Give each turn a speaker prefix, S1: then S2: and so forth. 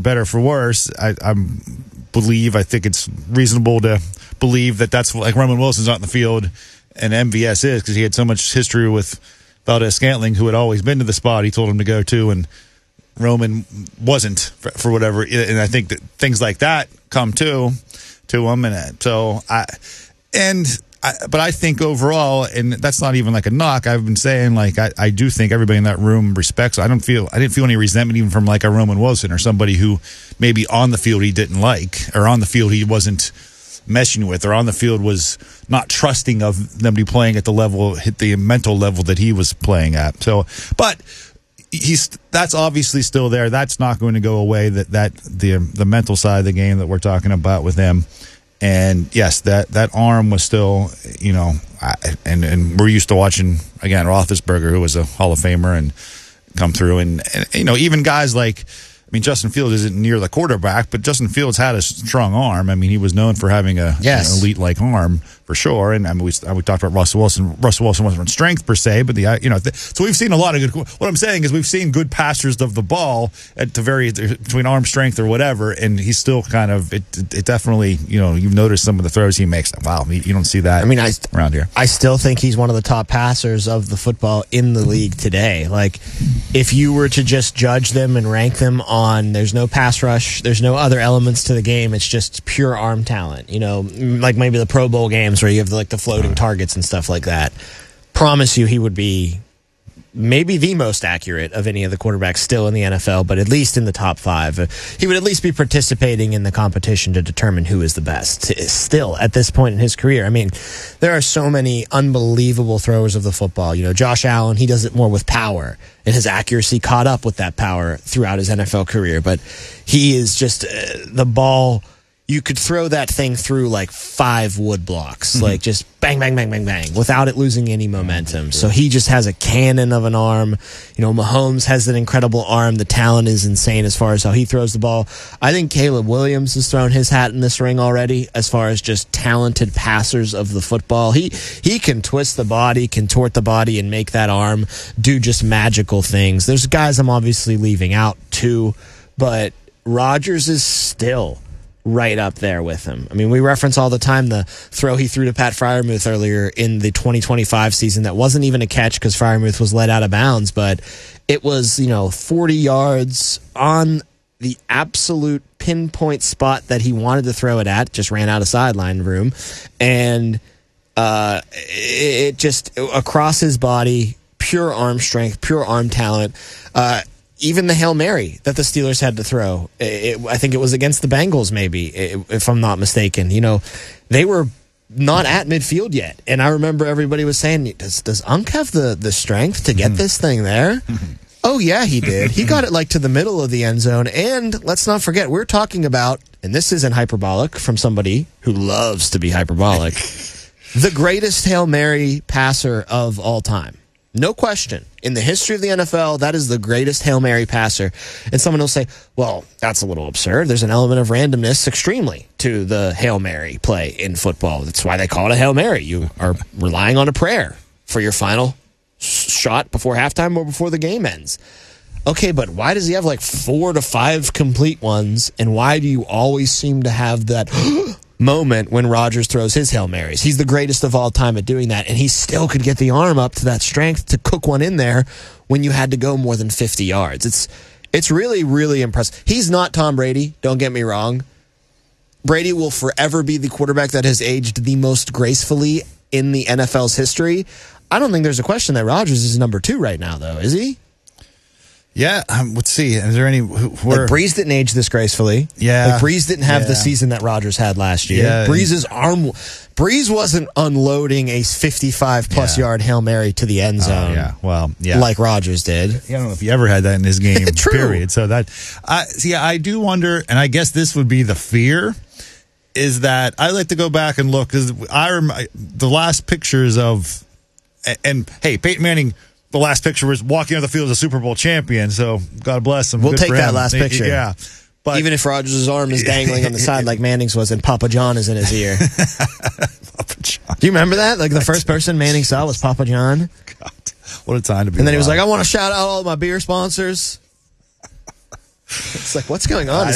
S1: better or for worse, I think it's reasonable to believe that that's like Roman Wilson's not in the field and MVS is, because he had so much history with Valdez-Scantling, who had always been to the spot he told him to go to, and Roman wasn't for whatever. And I think that things like that come to him, and so but I think overall, and that's not even like a knock, I've been saying, like, I do think everybody in that room respects. I didn't feel any resentment even from like a Roman Wilson or somebody who maybe on the field he didn't like, or on the field he wasn't meshing with, or on the field was not trusting of them to be playing at the level, hit the mental level that he was playing at. So, but that's obviously still there. That's not going to go away. The mental side of the game that we're talking about with him. And yes, that arm was still, and we're used to watching, again, Roethlisberger, who was a Hall of Famer, and come through, and even guys like, Justin Fields isn't near the quarterback, but Justin Fields had a strong arm. He was known for having an elite-like arm, for sure. And we talked about Russell Wilson. Russell Wilson wasn't strength per se, but so we've seen a lot of good. What I'm saying is we've seen good passers of the ball to vary between arm strength or whatever, and he's still kind of it definitely, you've noticed some of the throws he makes. Wow, you don't see that around here.
S2: I still think he's one of the top passers of the football in the league today. Like, if you were to just judge them and rank them on, there's no pass rush, there's no other elements to the game, it's just pure arm talent. Like maybe the Pro Bowl games where you have the floating targets and stuff like that. Promise you he would be maybe the most accurate of any of the quarterbacks still in the NFL, but at least in the top 5. He would at least be participating in the competition to determine who is the best still at this point in his career. There are so many unbelievable throwers of the football. Josh Allen, he does it more with power, and his accuracy caught up with that power throughout his NFL career, but he is just the ball. You could throw that thing through like 5 wood blocks, like just bang, bang, bang, bang, bang, without it losing any momentum. So he just has a cannon of an arm. Mahomes has an incredible arm. The talent is insane as far as how he throws the ball. I think Caleb Williams has thrown his hat in this ring already as far as just talented passers of the football. He can twist the body, contort the body, and make that arm do just magical things. There's guys I'm obviously leaving out too, but Rodgers is still right up there with him. We reference all the time the throw he threw to Pat Freiermuth earlier in the 2025 season that wasn't even a catch because Freiermuth was let out of bounds, but it was, 40 yards on the absolute pinpoint spot that he wanted to throw it at, just ran out of sideline room, and it just across his body, pure arm strength, pure arm talent. Even the Hail Mary that the Steelers had to throw, I think it was against the Bengals, maybe, if I'm not mistaken. They were not at midfield yet. And I remember everybody was saying, does Unk have the strength to get this thing there? Oh, yeah, he did. He got it to the middle of the end zone. And let's not forget, we're talking about, and this isn't hyperbolic from somebody who loves to be hyperbolic, the greatest Hail Mary passer of all time. No question. In the history of the NFL, that is the greatest Hail Mary passer. And someone will say, well, that's a little absurd. There's an element of randomness extremely to the Hail Mary play in football. That's why they call it a Hail Mary. You are relying on a prayer for your final shot before halftime or before the game ends. Okay, but why does he have 4 to 5 complete ones? And why do you always seem to have that moment when Rodgers throws his Hail Marys? He's the greatest of all time at doing that, and he still could get the arm up to that strength to cook one in there when you had to go more than 50 yards. It's really, really impressive. He's not Tom Brady, don't get me wrong. Brady will forever be the quarterback that has aged the most gracefully in the NFL's history. I don't think there's a question that Rodgers is number 2 right now, though, is he?
S1: Yeah, let's see. Is there any...
S2: Breeze didn't age this gracefully.
S1: Yeah.
S2: Breeze didn't have the season that Rodgers had last year.
S1: Yeah.
S2: Breeze wasn't unloading a 55-plus yard Hail Mary to the end zone. Like Rodgers did.
S1: I don't know if he ever had that in his game,
S2: True.
S1: Period. So I do wonder, and I guess this would be the fear, is that I like to go back and look, because the last pictures of... And, hey, Peyton Manning... The last picture was walking on the field as a Super Bowl champion, so God bless him.
S2: We'll
S1: Good
S2: take
S1: for
S2: that
S1: him.
S2: last picture.
S1: Yeah. But
S2: even if Rodgers' arm is dangling on the side like Manning's was and Papa John is in his ear.
S1: Papa John.
S2: Do you remember that? The first person Manning saw was Papa John.
S1: God, what a time to be
S2: And then he was
S1: alive.
S2: like, I want to shout out all my beer sponsors. It's what's going on?